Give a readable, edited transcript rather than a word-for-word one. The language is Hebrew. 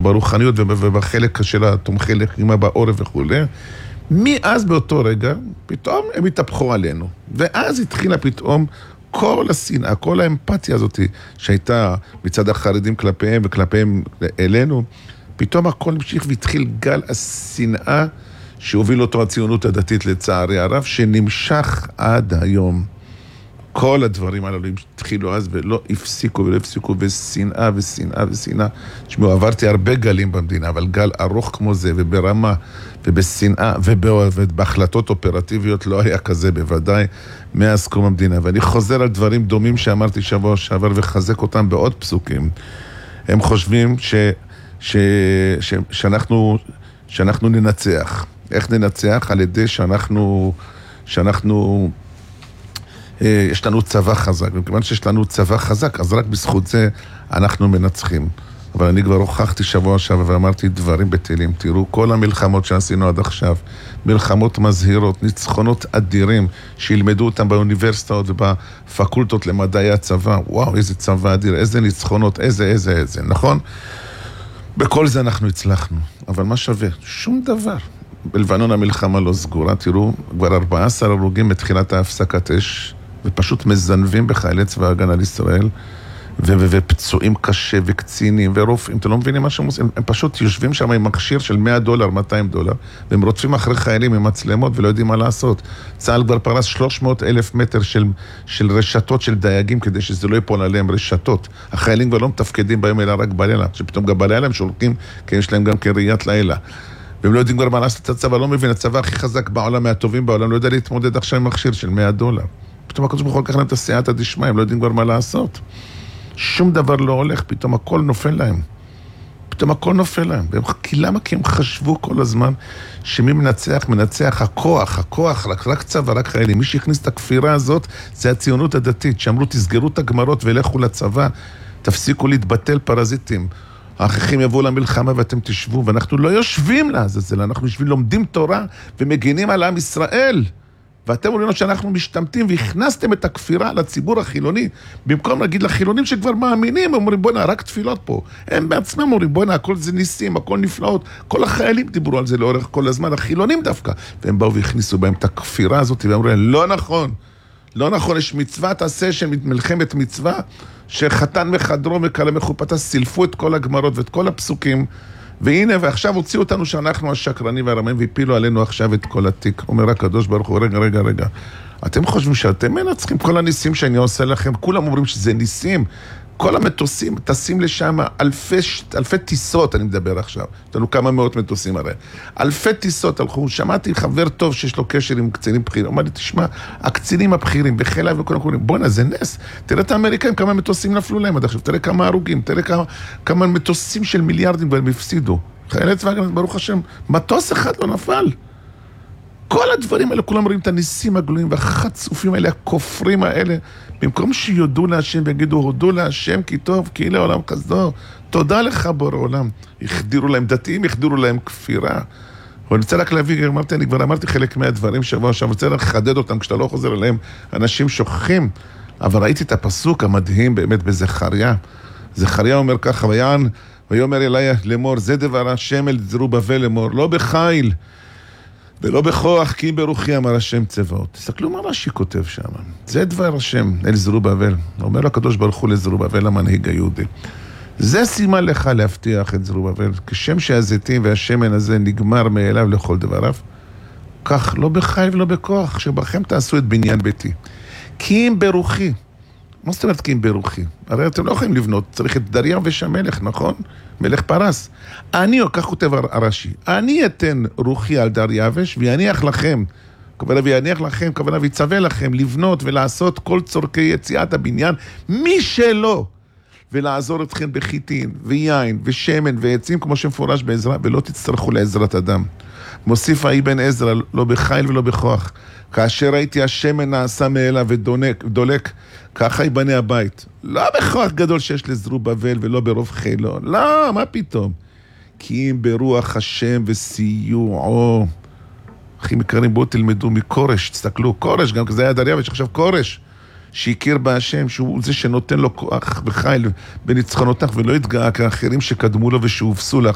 ברוחניות ובחלק של התומכי לחימה בעורף וכו'. מאז באותו רגע, פתאום הם התהפכו עלינו. ואז התחילה פתאום כל השנאה, כל האמפתיה הזאת שהייתה מצד החרדים כלפיהם וכלפיהם אלינו, פתאום הכל המשיך והתחיל גל השנאה שהוביל אותו הציונות הדתית לצערי הרב, שנמשך עד היום. כל הדברים הללו התחילו אז ולא הפסיקו ולא הפסיקו, ושנאה ושנאה ושנאה. תשמעו, עברתי הרבה גלים במדינה, אבל גל ארוך כמו זה, וברמה, ובשנאה, ובהחלטות אופרטיביות לא היה כזה בוודאי מאז קום המדינה. ואני חוזר על דברים דומים שאמרתי שבוע שעבר, וחזק אותם בעוד פסוקים. הם חושבים שאנחנו ננצח. איך ננצח? על ידי שאנחנו יש לנו צבא חזק, וכיוון שיש לנו צבא חזק, אז רק בזכות זה אנחנו מנצחים. אבל אני כבר הוכחתי שבוע שעבר ואמרתי דברים בטלים. תראו, כל המלחמות שעשינו עד עכשיו, מלחמות מזהירות, ניצחונות אדירים, שילמדו אותם באוניברסיטאות ובפקולטות למדעי הצבא. וואו, איזה צבא אדיר, איזה ניצחונות, איזה, נכון? בכל זה אנחנו הצלחנו. אבל מה שווה? שום דבר. בלבנון המלחמה לא סגורה, תראו, כבר 14 הרוגים מתחילת ההפסקת אש, ופשוט מזנבים בחיילי צבא ההגנה לישראל, ופצועים קשה וקצינים ורופאים, אתם לא מבינים מה שהם עושים, הם פשוט יושבים שם עם מכשיר של $100, $200, והם רודפים אחרי חיילים עם מצלמות ולא יודעים מה לעשות. צה"ל כבר פרס 300,000 מטר של רשתות של דייגים, כדי שזה לא ייפול עליהם רשתות. החיילים כבר לא מתפקדים בהם אלא רק בלילה, שפתאום גם בלילה הם שולחים, כי יש להם גם כראיית לילה. והם לא יודעים כבר מה לעשות את הצבא, לא מבין, הצבא הכי חזק בעולם, מהטובים בעולם, לא יודע להתמודד עכשיו עם מכשיר של $100. פתאום הקדוש ברוך הוא לקח להם את הסייעתא דשמיא, הם לא יודעים כבר מה לעשות. שום דבר לא הולך, פתאום הכל נופל להם. פתאום הכל נופל להם. למה? כי הם חשבו כל הזמן שמי מנצח הכוח, רק צבא, רק חיילים. מי שהכניס את הכפירה הזאת, זה הציונות הדתית, שאמרו תסגרו את הגמרות ולכו לצבא, תפסיקו להתבטל פרזיטים. האחים יבואו למלחמה ואתם תשבו, ואנחנו לא יושבים לעזאזל, אנחנו יושבים, לומדים תורה ומגינים על עם ישראל. ואתם אומרים שאנחנו משתמטים והכנסתם את הכפירה לציבור החילוני, במקום להגיד לחילונים שכבר מאמינים, הם אומרים בוא'נה, רק תפילות פה. הם בעצמם אומרים בוא'נה, הכל זה ניסים, הכל נפלאות. כל החיילים דיברו על זה לאורך כל הזמן, החילונים דווקא. והם באו והכניסו בהם את הכפירה הזאת, והם אומרים, לא נכון, יש מצווה תעשה של מלחמת מצווה, שחתן מחדרו וכלה מחופתה, סילפו את כל הגמרות ואת כל הפסוקים, והנה, ועכשיו הוציאו אותנו שאנחנו השקרנים והרמאים, והפילו עלינו עכשיו את כל התיק. אומר הקדוש ברוך הוא, רגע. אתם חושבים שאתם מנצחים כל הניסים שאני עושה לכם? כולם אומרים שזה ניסים. כל המטוסים טסים לשם, אלפי טיסות, אני מדבר עכשיו. יש לנו כמה מאות מטוסים הרי. אלפי טיסות הלכו, שמעתי חבר טוב שיש לו קשר עם קצינים בכירים. אמר לי, תשמע, הקצינים הבכירים, בחיל האוויר וכולם קוראים, בוא'נה, זה נס. תראה את האמריקאים, כמה מטוסים נפלו להם עד עכשיו. תראה כמה הרוגים, תראה כמה מטוסים של מיליארדים והם הפסידו. חיילי צבא ההגנה, ברוך השם, מטוס אחד לא נפל. כל הדברים האלה, כולם רואים את הניסים הגלויים והחצופים האלה, הכופרים האלה, במקום שיודו להשם ויגידו, הודו להשם כי טוב, כי אלה עולם חסדו, תודה לך בורא עולם. החדירו להם דתיים, החדירו להם כפירה. ואני רוצה רק להביא, אני כבר אמרתי חלק מהדברים שבוע, אני רוצה לחדד אותם, כשאתה לא חוזר אליהם, אנשים שוכחים. אבל ראיתי את הפסוק המדהים באמת בזכריה. זכריה אומר ככה, ויאמר אליי לאמור, זה דבר השם אל זרובבל לאמור, לא בחיל, ולא בכוח, כי ברוחי אמר השם צבאות. תסתכלו מה רש"י כותב שם. זה דבר השם אל זרובבל. אומר הקדוש ברוך הוא לזרובבל, המנהיג היהודי. זה סימן לך להבטיח את זרובבל. כשם שהזיתים והשמן הזה נגמר מאליו לכל דבריו, כך לא בחיל ולא בכוח, שבכם תעשו את בניין ביתי. כי אם ברוחי. מה זאת אומרת כי אם ברוחי? הרי אתם לא יכולים לבנות, צריך את דריה ושמלך, נכון? מלך פרס. כך כותב הרש"י, אני אתן רוחי על דריווש ויניח לכם, כוונה ויצווה לכם לבנות ולעשות כל צורכי יציאת הבניין, מי שלא, ולעזור אתכם בחיטין ויין ושמן ועצים, כמו שמפורש בעזרה, ולא תצטרכו לעזרת אדם. מוסיף אבן עזרא, לא בחיל ולא בכוח. כאשר ראיתי השמן נעשה מאליו ודולק, ככה ייבנה הבית. לא בכוח גדול שיש לזרובבל ולא ברוב חילו. לא, מה פתאום? כי אם ברוח השם וסיועו. אחים יקרים, בואו תלמדו מקורש, תסתכלו, קורש, גם כזה היה דריווש, עכשיו קורש, שהכיר בהשם, שהוא זה שנותן לו כוח וחיל בניצחונותיו, ולא יתגאה כאחרים שקדמו לו ושהופסו